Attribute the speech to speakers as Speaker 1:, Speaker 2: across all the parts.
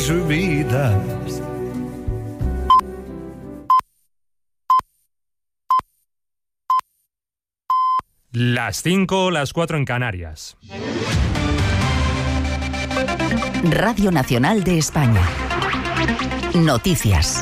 Speaker 1: subidas.
Speaker 2: Las 5, las 4 en Canarias.
Speaker 3: Radio Nacional de España. Noticias.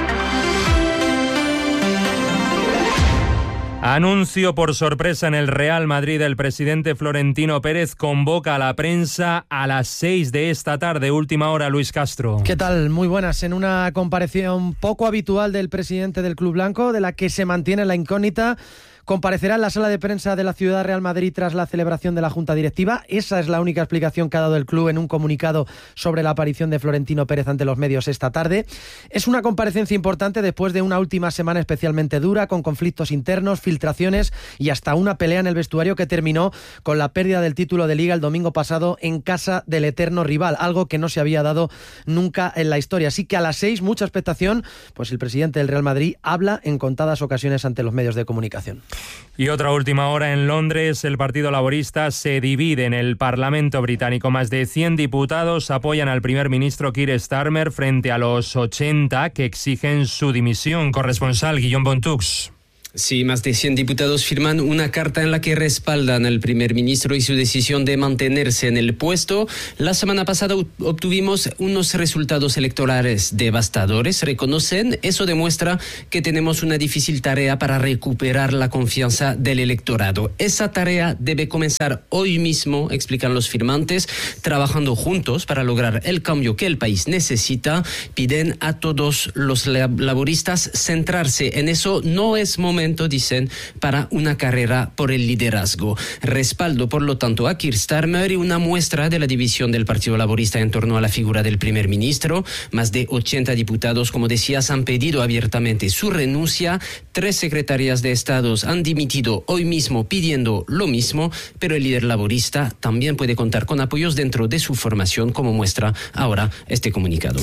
Speaker 2: Anuncio por sorpresa en el Real Madrid. El presidente Florentino Pérez convoca a la prensa a las 6 de esta tarde, última hora. Luis Castro.
Speaker 4: ¿Qué tal? Muy buenas. En una comparación poco habitual del presidente del Club Blanco, de la que se mantiene la incógnita, comparecerá en la sala de prensa de la Ciudad Real Madrid tras la celebración de la Junta Directiva. Esa es la única explicación que ha dado el club en un comunicado sobre la aparición de Florentino Pérez ante los medios esta tarde. Es una comparecencia importante después de una última semana especialmente dura, con conflictos internos, filtraciones y hasta una pelea en el vestuario que terminó con la pérdida del título de Liga el domingo pasado en casa del eterno rival, algo que no se había dado nunca en la historia. Así que a las 6, mucha expectación, pues el presidente del Real Madrid habla en contadas ocasiones ante los medios de comunicación.
Speaker 2: Y otra última hora en Londres. El Partido Laborista se divide en el Parlamento británico. Más de 100 diputados apoyan al primer ministro Keir Starmer frente a los 80 que exigen su dimisión. Corresponsal Guillaume Bontux.
Speaker 5: Sí, más de 100 diputados firman una carta en la que respaldan al primer ministro y su decisión de mantenerse en el puesto. La semana pasada obtuvimos unos resultados electorales devastadores, reconocen. Eso demuestra que tenemos una difícil tarea para recuperar la confianza del electorado. Esa tarea debe comenzar hoy mismo, explican los firmantes, trabajando juntos para lograr el cambio que el país necesita. Piden a todos los laboristas centrarse en eso. No es momento, dicen, para una carrera por el liderazgo. Respaldo, por lo tanto, a Keir Starmer y una muestra de la división del Partido Laborista en torno a la figura del primer ministro. Más de 80 diputados, como decías, han pedido abiertamente su renuncia. 3 secretarias de Estado han dimitido hoy mismo pidiendo lo mismo, pero el líder laborista también puede contar con apoyos dentro de su formación, como muestra ahora este comunicado.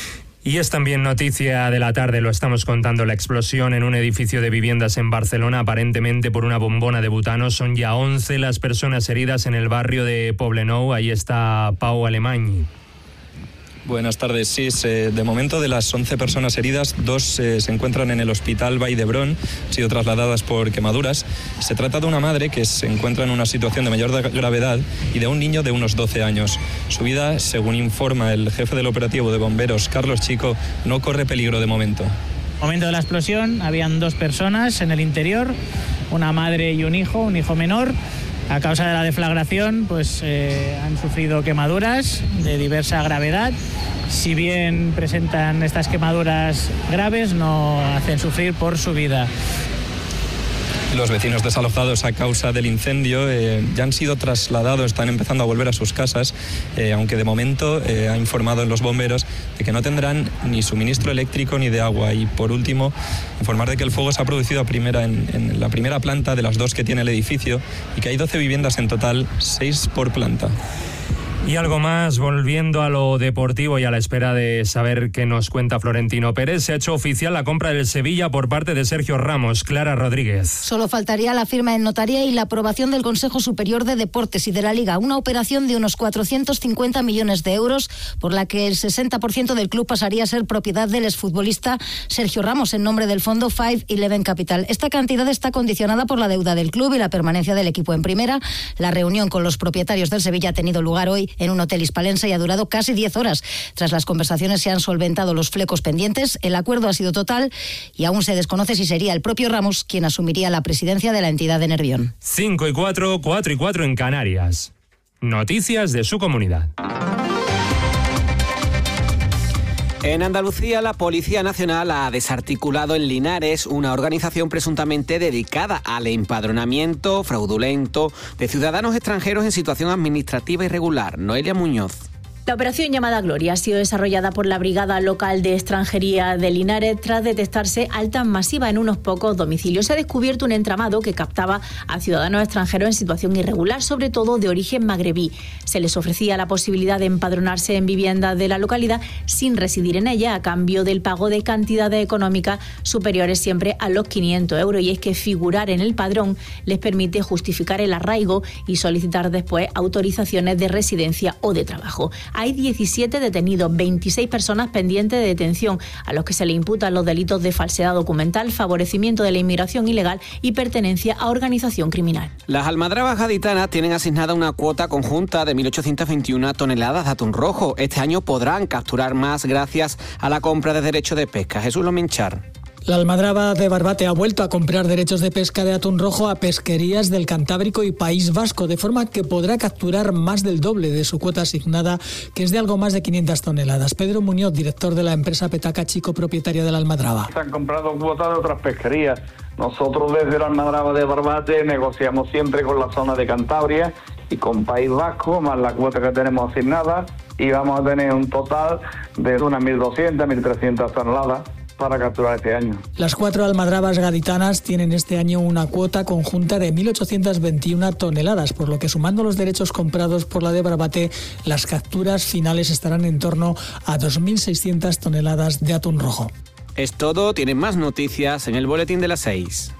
Speaker 2: Y es también noticia de la tarde, lo estamos contando, la explosión en un edificio de viviendas en Barcelona, aparentemente por una bombona de butano. Son ya 11 las personas heridas en el barrio de Poblenou. Ahí está Pau Alemany.
Speaker 6: Buenas tardes. Sí, de momento de las 11 personas heridas, 2 se encuentran en el hospital Vall d'Hebron, han sido trasladadas por quemaduras. Se trata de una madre que se encuentra en una situación de mayor gravedad y de un niño de unos 12 años. Su vida, según informa el jefe del operativo de bomberos, Carlos Chico, no corre peligro de momento.
Speaker 7: Momento de la explosión, habían 2 personas en el interior, una madre y un hijo menor. A causa de la deflagración, pues han sufrido quemaduras de diversa gravedad. Si bien presentan estas quemaduras graves, no hacen sufrir por su vida.
Speaker 6: Los vecinos desalojados a causa del incendio ya han sido trasladados, están empezando a volver a sus casas, aunque de momento ha informado en los bomberos de que no tendrán ni suministro eléctrico ni de agua. Y por último, informar de que el fuego se ha producido en la primera planta de las 2 que tiene el edificio y que hay 12 viviendas en total, 6 por planta.
Speaker 2: Y algo más, volviendo a lo deportivo y a la espera de saber qué nos cuenta Florentino Pérez, se ha hecho oficial la compra del Sevilla por parte de Sergio Ramos. Clara Rodríguez.
Speaker 8: Solo faltaría la firma en notaría y la aprobación del Consejo Superior de Deportes y de la Liga. Una operación de unos 450 millones de euros, por la que el 60% del club pasaría a ser propiedad del exfutbolista Sergio Ramos en nombre del fondo 5-11 Capital. Esta cantidad está condicionada por la deuda del club y la permanencia del equipo en primera. La reunión con los propietarios del Sevilla ha tenido lugar hoy en un hotel hispalense y ha durado casi 10 horas. Tras las conversaciones se han solventado los flecos pendientes, el acuerdo ha sido total y aún se desconoce si sería el propio Ramos quien asumiría la presidencia de la entidad de Nervión.
Speaker 2: 5 y 4, 4 y 4 en Canarias. Noticias de su comunidad.
Speaker 9: En Andalucía, la Policía Nacional ha desarticulado en Linares una organización presuntamente dedicada al empadronamiento fraudulento de ciudadanos extranjeros en situación administrativa irregular. Noelia Muñoz.
Speaker 10: La operación llamada Gloria ha sido desarrollada por la Brigada Local de Extranjería de Linares tras detectarse alta masiva en unos pocos domicilios. Se ha descubierto un entramado que captaba a ciudadanos extranjeros en situación irregular, sobre todo de origen magrebí. Se les ofrecía la posibilidad de empadronarse en viviendas de la localidad sin residir en ella, a cambio del pago de cantidades económicas superiores siempre a los 500 euros. Y es que figurar en el padrón les permite justificar el arraigo y solicitar después autorizaciones de residencia o de trabajo. hay 17 detenidos, 26 personas pendientes de detención, a los que se le imputan los delitos de falsedad documental, favorecimiento de la inmigración ilegal y pertenencia a organización criminal.
Speaker 9: Las almadrabas gaditanas tienen asignada una cuota conjunta de 1.821 toneladas de atún rojo. Este año podrán capturar más gracias a la compra de derechos de pesca. Jesús Lominchar.
Speaker 1: La almadraba de Barbate ha vuelto a comprar derechos de pesca de atún rojo a pesquerías del Cantábrico y País Vasco, de forma que podrá capturar más del doble de su cuota asignada, que es de algo más de 500 toneladas. Pedro Muñoz, director de la empresa Petaca Chico, propietaria de la almadraba.
Speaker 11: Se han comprado cuotas de otras pesquerías. Nosotros desde la almadraba de Barbate negociamos siempre con la zona de Cantabria y con País Vasco, más la cuota que tenemos asignada, y vamos a tener un total de unas 1.200, 1.300 toneladas para capturar este año.
Speaker 1: Las 4 almadrabas gaditanas tienen este año una cuota conjunta de 1.821 toneladas, por lo que sumando los derechos comprados por la de Barbate, las capturas finales estarán en torno a 2.600 toneladas de atún rojo.
Speaker 9: Es todo, tienen más noticias en el boletín de las 6.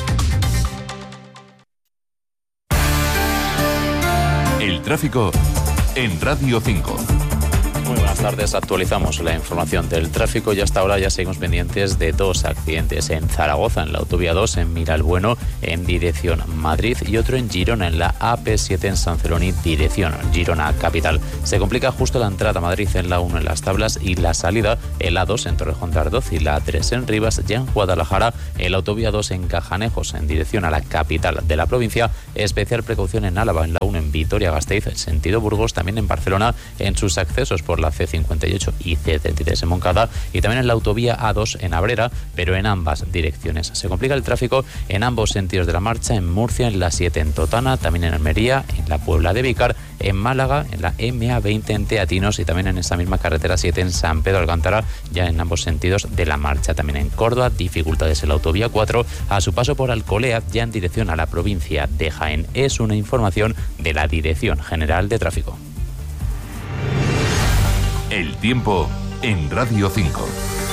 Speaker 12: El tráfico en Radio 5.
Speaker 13: Muy buenas tardes, actualizamos la información del tráfico y hasta ahora ya seguimos pendientes de 2 accidentes en Zaragoza, en la autovía 2 en Miralbueno en dirección Madrid y otro en Girona en la AP7 en San Celoni dirección Girona capital. Se complica justo la entrada a Madrid en la 1 en Las Tablas y la salida en la 2 en Torrejón de Ardoz y la 3 en Rivas, ya en Guadalajara en la autovía 2 en Cajanejos en dirección a la capital de la provincia. Especial precaución en Álava en la 1 en Vitoria-Gasteiz sentido Burgos, también en Barcelona en sus accesos por la C58 y C33 en Moncada y también en la autovía A2 en Abrera, pero en ambas direcciones. Se complica el tráfico en ambos sentidos de la marcha, en Murcia en la 7 en Totana, también en Almería, en la Puebla de Vícar, en Málaga, en la MA20 en Teatinos y también en esa misma carretera 7 en San Pedro Alcántara, ya en ambos sentidos de la marcha. También en Córdoba, dificultades en la autovía 4 a su paso por Alcolea, ya en dirección a la provincia de Jaén. Es una información de la Dirección General de Tráfico.
Speaker 12: El tiempo en Radio 5.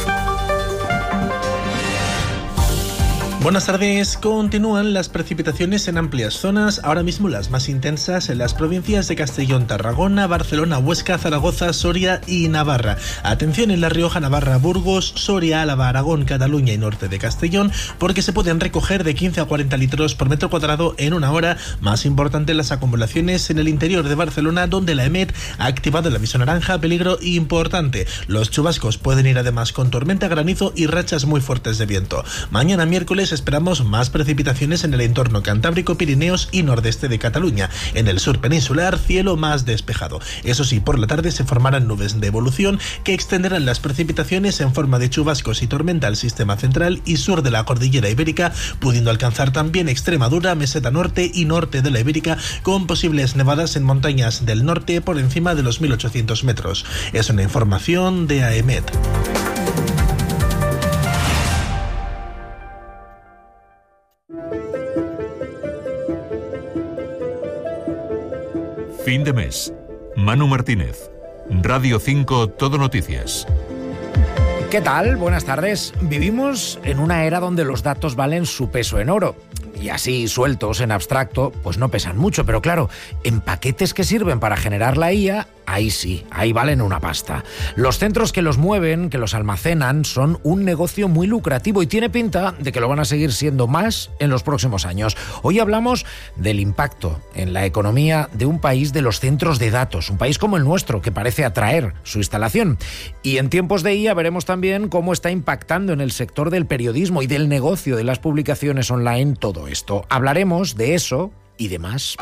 Speaker 14: Buenas tardes. Continúan las precipitaciones en amplias zonas, ahora mismo las más intensas en las provincias de Castellón, Tarragona, Barcelona, Huesca, Zaragoza, Soria y Navarra. Atención en La Rioja, Navarra, Burgos, Soria, Álava, Aragón, Cataluña y norte de Castellón, porque se pueden recoger de 15 a 40 litros por metro cuadrado en una hora. Más importante las acumulaciones en el interior de Barcelona, donde la EMET ha activado el aviso naranja, peligro importante. Los chubascos pueden ir además con tormenta, granizo y rachas muy fuertes de viento. Mañana miércoles esperamos más precipitaciones en el entorno cantábrico, Pirineos y nordeste de Cataluña. En el sur peninsular, cielo más despejado. Eso sí, por la tarde se formarán nubes de evolución que extenderán las precipitaciones en forma de chubascos y tormenta al sistema central y sur de la cordillera ibérica, pudiendo alcanzar también Extremadura, meseta norte y norte de la Ibérica, con posibles nevadas en montañas del norte por encima de los 1.800 metros. Es una información de AEMET.
Speaker 12: Fin de mes. Manu Martínez. Radio 5 Todo Noticias.
Speaker 15: ¿Qué tal? Buenas tardes. Vivimos en una era donde los datos valen su peso en oro. Y así, sueltos, en abstracto, pues no pesan mucho. Pero claro, en paquetes que sirven para generar la IA, ahí sí, ahí valen una pasta. Los centros que los mueven, que los almacenan, son un negocio muy lucrativo y tiene pinta de que lo van a seguir siendo más en los próximos años. Hoy hablamos del impacto en la economía de un país de los centros de datos, un país como el nuestro, que parece atraer su instalación. Y en tiempos de IA veremos también cómo está impactando en el sector del periodismo y del negocio de las publicaciones online todo esto. Hablaremos de eso y de más.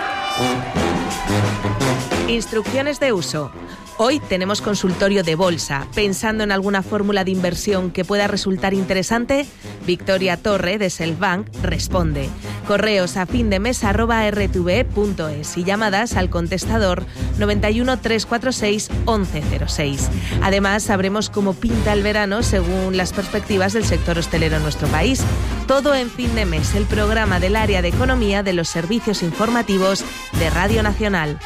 Speaker 16: Instrucciones de uso. Hoy tenemos consultorio de bolsa. ¿Pensando en alguna fórmula de inversión que pueda resultar interesante? Victoria Torre, de Selbank, responde. Correos a findemes@rtve.es y llamadas al contestador 91 346 1106. Además, sabremos cómo pinta el verano según las perspectivas del sector hostelero en nuestro país. Todo en Fin de Mes, el programa del área de economía de los servicios informativos de Radio Nacional.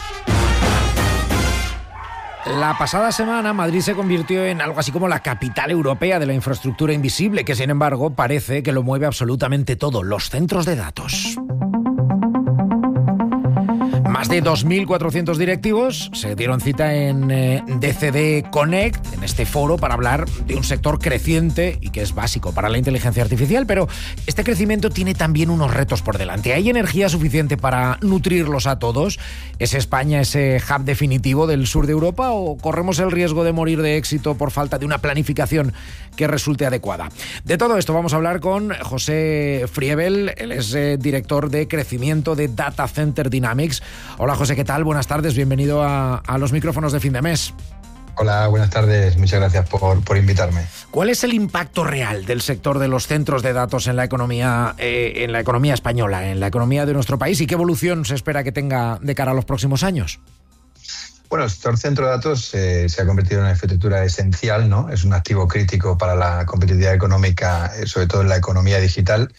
Speaker 15: La pasada semana Madrid se convirtió en algo así como la capital europea de la infraestructura invisible, que sin embargo parece que lo mueve absolutamente todo, los centros de datos. Más de 2.400 directivos se dieron cita en DCD Connect, en este foro, para hablar de un sector creciente y que es básico para la inteligencia artificial, pero este crecimiento tiene también unos retos por delante. ¿Hay energía suficiente para nutrirlos a todos? ¿Es España ese hub definitivo del sur de Europa o corremos el riesgo de morir de éxito por falta de una planificación que resulte adecuada? De todo esto vamos a hablar con José Friebel, él es director de crecimiento de Data Center Dynamics. Hola José, ¿qué tal? Buenas tardes, bienvenido a los micrófonos de fin de mes.
Speaker 17: Hola, buenas tardes, muchas gracias por invitarme.
Speaker 15: ¿Cuál es el impacto real del sector de los centros de datos en la economía española, en la economía de nuestro país, y qué evolución se espera que tenga de cara a los próximos años?
Speaker 17: Bueno, el sector centro de datos se ha convertido en una infraestructura esencial, ¿no? Es un activo crítico para la competitividad económica, sobre todo en la economía digital.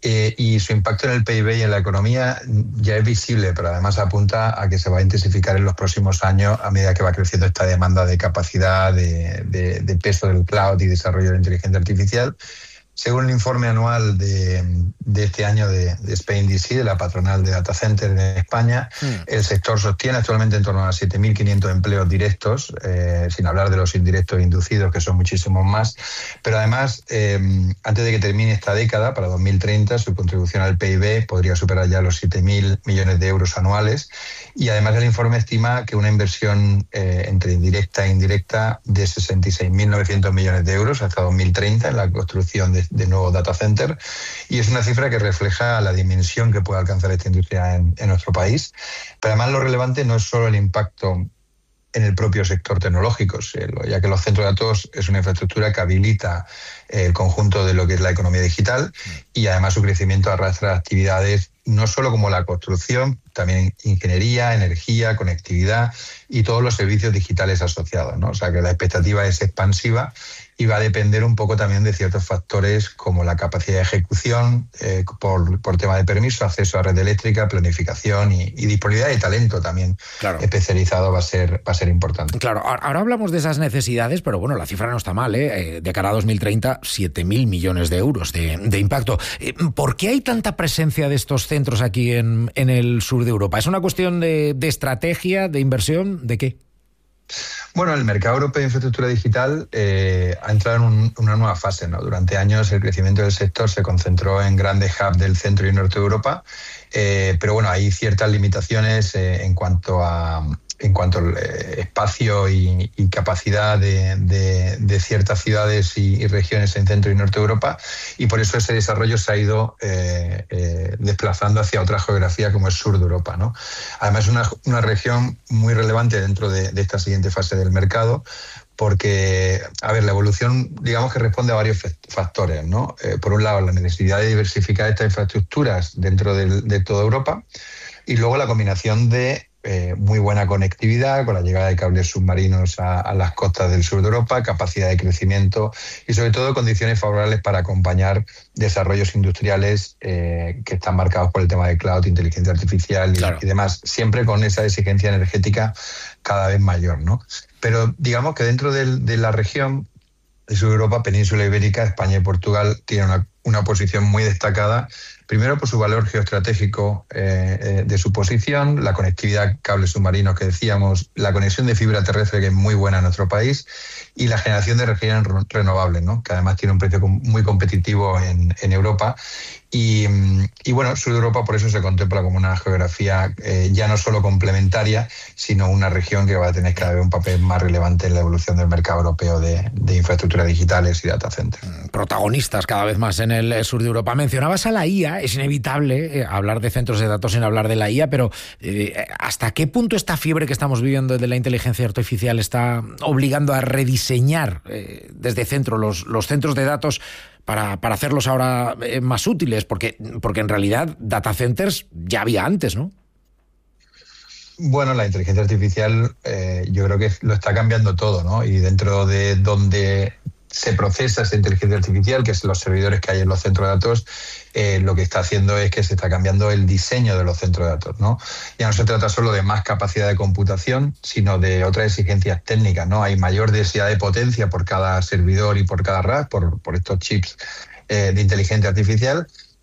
Speaker 17: Y su impacto en el PIB y en la economía ya es visible, pero además apunta a que se va a intensificar en los próximos años a medida que va creciendo esta demanda de capacidad, de peso del cloud y desarrollo de inteligencia artificial. Según el informe anual de este año de Spain DC, de la patronal de Data Center en España, el sector sostiene actualmente en torno a 7.500 empleos directos, sin hablar de los indirectos inducidos, que son muchísimos más. Pero además, antes de que termine esta década, para 2030, su contribución al PIB podría superar ya los 7.000 millones de euros anuales. Y además el informe estima que una inversión entre indirecta e indirecta de 66.900 millones de euros hasta 2030 en la construcción de nuevos data centers, y es una cifra que refleja la dimensión que puede alcanzar esta industria en nuestro país. Pero además lo relevante no es solo el impacto en el propio sector tecnológico, ya que los centros de datos es una infraestructura que habilita el conjunto de lo que es la economía digital, y además su crecimiento arrastra actividades no solo como la construcción, también ingeniería, energía, conectividad y todos los servicios digitales asociados, ¿no? O sea que la expectativa es expansiva y va a depender un poco también de ciertos factores como la capacidad de ejecución, por tema de permiso, acceso a red eléctrica, planificación y disponibilidad de talento también, claro, especializado va a ser importante.
Speaker 15: Claro, ahora hablamos de esas necesidades, pero bueno, la cifra no está mal, ¿eh? De cara a 2030, 7.000 millones de euros de impacto. ¿Por qué hay tanta presencia de estos centros aquí en el sur de Europa? ¿Es una cuestión de estrategia, de inversión, de qué?
Speaker 17: Bueno, el mercado europeo de infraestructura digital ha entrado en una nueva fase, ¿no? Durante años el crecimiento del sector se concentró en grandes hubs del centro y norte de Europa, pero bueno, hay ciertas limitaciones en cuanto al espacio y capacidad de ciertas ciudades y regiones en centro y norte de Europa, y por eso ese desarrollo se ha ido desplazando hacia otra geografía como es sur de Europa, ¿no? Además es una región muy relevante dentro de esta siguiente fase del mercado, porque, la evolución, digamos que responde a varios factores, ¿no? Por un lado, la necesidad de diversificar estas infraestructuras dentro de toda Europa, y luego la combinación de muy buena conectividad con la llegada de cables submarinos a las costas del sur de Europa, capacidad de crecimiento y sobre todo condiciones favorables para acompañar desarrollos industriales que están marcados por el tema de cloud, inteligencia artificial y demás, siempre con esa exigencia energética cada vez mayor, ¿no? Pero digamos que dentro de la región de sur de Europa, península ibérica, España y Portugal tienen una posición muy destacada, primero por su valor geoestratégico de su posición, la conectividad, cables submarinos que decíamos, la conexión de fibra terrestre que es muy buena en nuestro país, y la generación de energías renovables, ¿no? Que además tiene un precio muy competitivo en Europa. Y bueno, sur de Europa por eso se contempla como una geografía ya no solo complementaria, sino una región que va a tener cada vez un papel más relevante en la evolución del mercado europeo de infraestructuras digitales y data centers.
Speaker 15: Protagonistas cada vez más en el sur de Europa. Mencionabas a la IA, es inevitable hablar de centros de datos sin hablar de la IA, pero ¿hasta qué punto esta fiebre que estamos viviendo de la inteligencia artificial está obligando a rediseñar desde centro los centros de datos para hacerlos ahora más útiles? Porque en realidad data centers ya había antes, ¿no?
Speaker 17: Bueno, la inteligencia artificial yo creo que lo está cambiando todo, ¿no? Y dentro de donde se procesa esa inteligencia artificial, que son los servidores que hay en los centros de datos, lo que está haciendo es que se está cambiando el diseño de los centros de datos, ¿no? Ya no se trata solo de más capacidad de computación, sino de otras exigencias técnicas, ¿no? Hay mayor densidad de potencia por cada servidor y por cada rack, por estos chips de inteligencia artificial,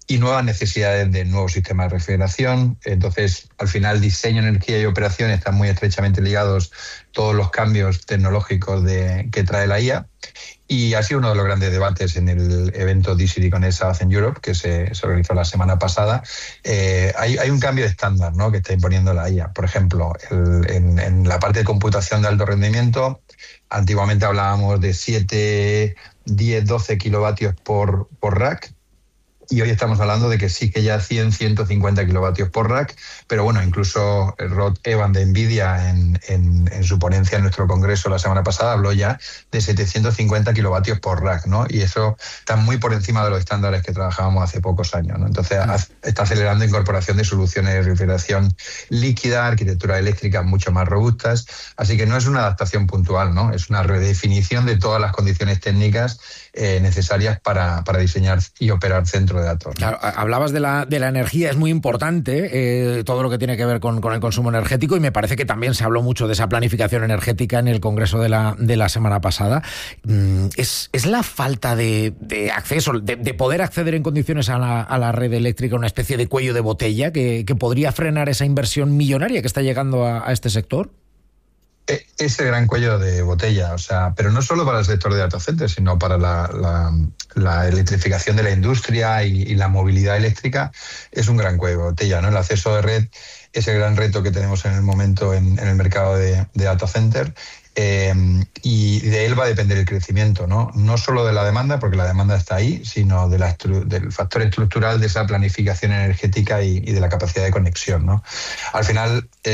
Speaker 17: y nuevas necesidades de nuevos sistemas de refrigeración. Entonces, al final, diseño, energía y operación están muy estrechamente ligados todos los cambios tecnológicos que trae la IA. Y ha sido uno de los grandes debates en el evento D-Silicon South en Europe, que se organizó la semana pasada. Hay un cambio de estándar, ¿no?, que está imponiendo la IA. Por ejemplo, en la parte de computación de alto rendimiento, antiguamente hablábamos de 7, 10, 12 kilovatios por rack. Y hoy estamos hablando de que sí que ya 100, 150 kilovatios por rack, pero bueno, incluso Rod Evans de NVIDIA en su ponencia en nuestro congreso la semana pasada habló ya de 750 kilovatios por rack, ¿no? Y eso está muy por encima de los estándares que trabajábamos hace pocos años, ¿no? Entonces está acelerando incorporación de soluciones de refrigeración líquida, arquitecturas eléctricas mucho más robustas, así que no es una adaptación puntual, ¿no? Es una redefinición de todas las condiciones técnicas necesarias para diseñar y operar centros de datos, ¿no?
Speaker 15: Claro, hablabas de la energía, es muy importante todo lo que tiene que ver con el consumo energético, y me parece que también se habló mucho de esa planificación energética en el Congreso de la semana pasada. ¿Es la falta de acceso, de poder acceder en condiciones a la red eléctrica una especie de cuello de botella que podría frenar esa inversión millonaria que está llegando a este sector?
Speaker 17: Ese gran cuello de botella, pero no solo para el sector de data centers, sino para la electrificación de la industria y la movilidad eléctrica, es un gran cuello de botella, ¿no? El acceso de red es el gran reto que tenemos en el momento en el mercado de data center. Y de él va a depender el crecimiento, ¿no? No solo de la demanda, porque la demanda está ahí, sino del factor estructural de esa planificación energética y de la capacidad de conexión, ¿no? Al final,